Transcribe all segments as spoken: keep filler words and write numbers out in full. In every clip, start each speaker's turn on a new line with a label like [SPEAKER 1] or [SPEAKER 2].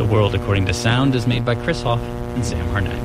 [SPEAKER 1] The World According to Sound is made by Chris Hoff and Sam Harnett.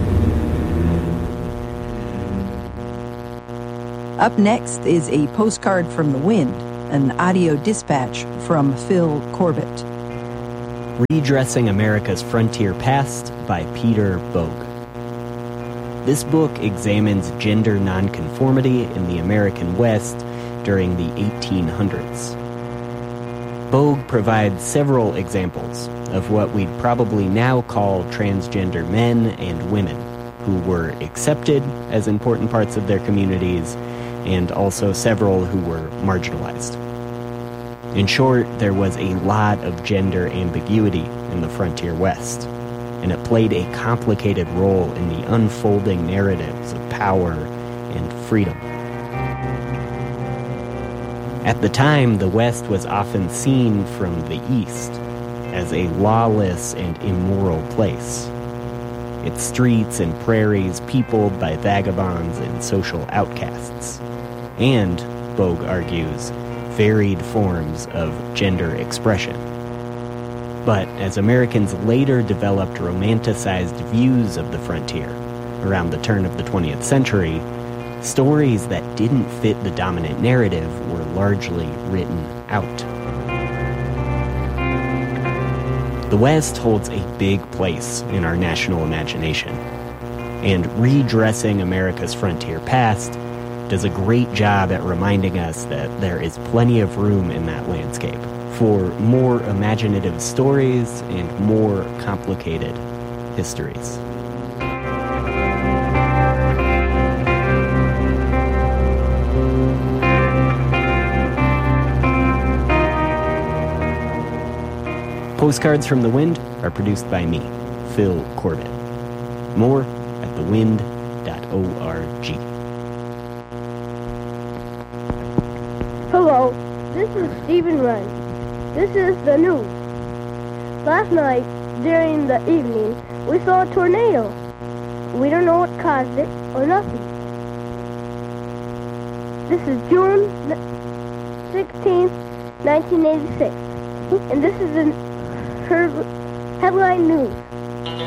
[SPEAKER 2] Up next is a postcard from the wind, an audio dispatch from Phil Corbett.
[SPEAKER 3] Redressing America's Frontier Past by Peter Bogue. This book examines gender nonconformity in the American West during the eighteen hundreds. Bogue provides several examples of what we'd probably now call transgender men and women who were accepted as important parts of their communities, and also several who were marginalized. In short, there was a lot of gender ambiguity in the frontier West, and it played a complicated role in the unfolding narratives of power and freedom. At the time, the West was often seen from the East as a lawless and immoral place. Its streets and prairies peopled by vagabonds and social outcasts, and, Bogue argues, varied forms of gender expression. But as Americans later developed romanticized views of the frontier around the turn of the twentieth century, stories that didn't fit the dominant narrative were largely written out. The West holds a big place in our national imagination, and Redressing America's Frontier Past does a great job at reminding us that there is plenty of room in that landscape for more imaginative stories and more complicated histories. Postcards from the Wind are produced by me, Phil Corbett. More at the wind dot org.
[SPEAKER 4] Hello, this is Stephen Wright. This is the news. Last night, during the evening, we saw a tornado. We don't know what caused it or nothing. This is June sixteenth, nineteen eighty-six, and this is the headline news.